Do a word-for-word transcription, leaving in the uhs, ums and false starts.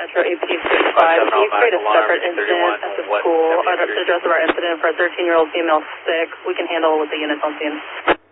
Metro A P sixty-five. Can you create a separate incident at the school or the address of our incident for a thirteen-year-old female sick? We can handle it with the units on scene.